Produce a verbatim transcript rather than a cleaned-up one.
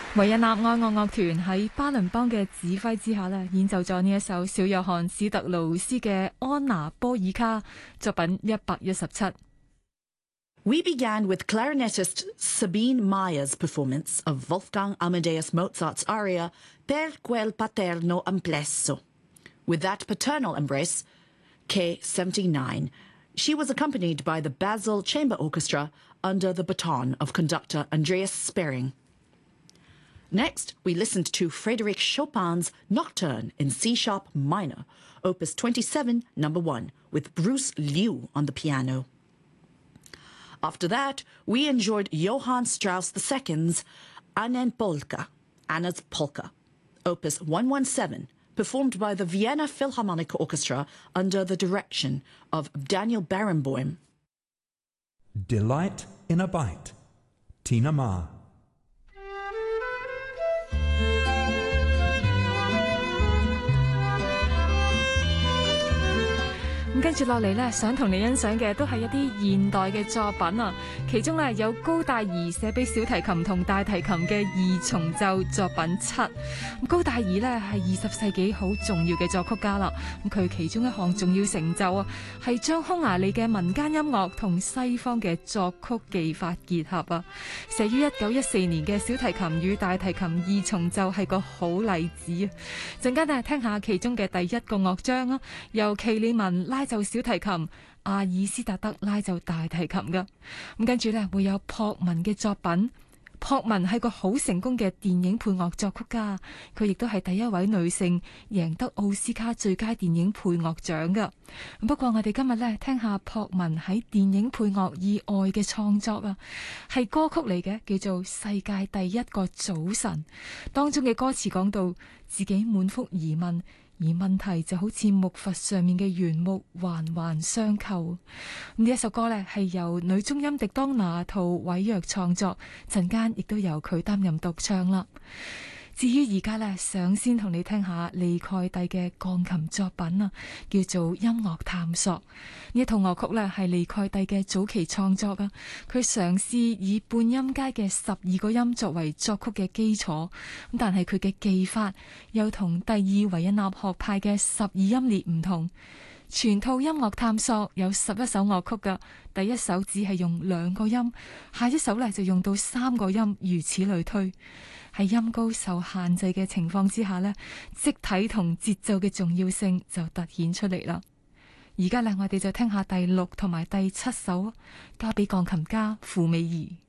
維也納愛樂樂團喺巴倫邦嘅指揮之下咧，演奏咗呢一首小約翰史特勞斯嘅安娜波爾卡作品一百一十七。 We began with clarinetist Sabine Meyer's performance of Wolfgang Amadeus Mozart's aria Per quel paterno amplesso. With that paternal embrace, K seventy-nine, she was accompanied by the Basel Chamber Orchestra under the baton of conductor Andreas Spering. Next, we listened to Frédéric Chopin's Nocturne in C-sharp minor, opus twenty-seven, number one, with Bruce Liu on the piano. After that, we enjoyed Johann Strauss the Second's Annen Polka, Anna's Polka, opus one seventeen, performed by the Vienna Philharmonic Orchestra under the direction of Daniel Barenboim. Delight in a Bite, Tina Ma. 咁跟住落嚟咧，想同你欣賞嘅都係一啲現代嘅作品啊，其中咧有高大儀寫俾小提琴同大提琴嘅二重奏作品七。咁高大儀咧係二十世紀好重要嘅作曲家啦。咁佢其中一項重要成就啊，係將匈牙利嘅民間音樂同西方嘅作曲技法結合啊。寫於一九一四年嘅小提琴與大提琴二重奏係個好例子啊。陣間咧聽下其中嘅第一個樂章啊，由奇里文拉就小提琴，阿爾斯達德拉就大提琴噶。咁跟住咧會有朴文嘅作品。朴文係個好成功嘅電影配樂作曲家，佢亦都係第一位女性贏得奧斯卡最佳電影配樂獎噶。不過我哋今日咧聽下朴文喺電影配樂以外嘅創作啊，係歌曲嚟嘅，叫做《世界第一個早晨》。當中嘅歌詞講到自己滿腹疑問，而問題就好似木筏上面嘅原木環環相扣。呢一首歌呢係由女中音迪當拿圖委約創作，陣間亦都由佢擔任獨唱啦。至於而家呢，想先同你聽下利蓋蒂嘅鋼琴作品啊，叫做《音樂探索》。呢一套樂曲呢係利蓋蒂嘅早期創作啊，佢嘗試以半音階嘅十二個音作為作曲嘅基礎，但係佢嘅技法又同第二維也納學派嘅十二音列唔同。全套音樂探索有十一首樂曲噶，第一首只係用兩個音，下一首呢就用到三個音，如此類推。喺音高受限制嘅情況之下呢，即體同節奏嘅重要性就突顯出嚟啦。而家呢，我哋就聽下第六同埋第七首，交俾鋼琴家傅美儀。